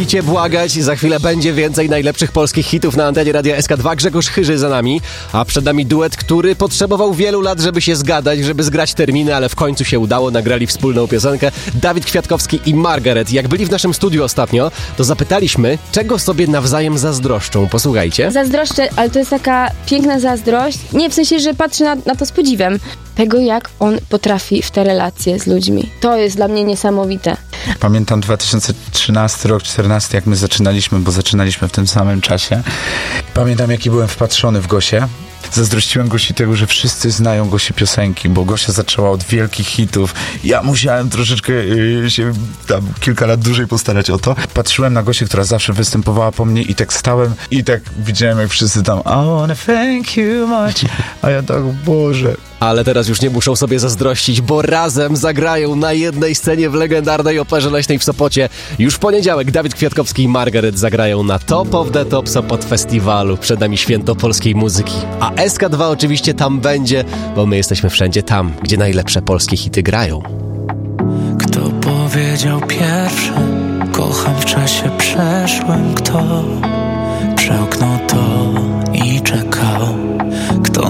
musicie błagać, za chwilę będzie więcej najlepszych polskich hitów na antenie Radia SK2. Grzegorz Chyży za nami, a przed nami duet, który potrzebował wielu lat, żeby się zgadać, żeby zgrać terminy, ale w końcu się udało, nagrali wspólną piosenkę. Dawid Kwiatkowski i Margaret. Jak byli w naszym studiu ostatnio, to zapytaliśmy, czego sobie nawzajem zazdroszczą. Posłuchajcie. Zazdroszczę, ale to jest taka piękna zazdrość. Nie, w sensie, że patrzę na to z podziwem. Tego, jak on potrafi w te relacje z ludźmi. To jest dla mnie niesamowite. Pamiętam 2013 rok, 2014, jak my zaczynaliśmy, bo zaczynaliśmy w tym samym czasie. Pamiętam, jaki byłem wpatrzony w Gosię. Zazdrościłem Gosi tego, że wszyscy znają Gosię piosenki, bo Gosia zaczęła od wielkich hitów. Ja musiałem troszeczkę się tam kilka lat dłużej postarać o to. Patrzyłem na Gosię, która zawsze występowała po mnie i tak stałem i tak widziałem, jak wszyscy tam I wanna thank you much. A ja tak, Boże. Ale teraz już nie muszą sobie zazdrościć, bo razem zagrają na jednej scenie w legendarnej Operze Leśnej w Sopocie. Już w poniedziałek Dawid Kwiatkowski i Margaret zagrają na Top of the Top Sopot Festiwalu. Przed nami święto polskiej muzyki. A SK2 oczywiście tam będzie, bo my jesteśmy wszędzie tam, gdzie najlepsze polskie hity grają. Kto powiedział pierwszy, kocham w czasie przeszłym, kto przełknął to i czekał, kto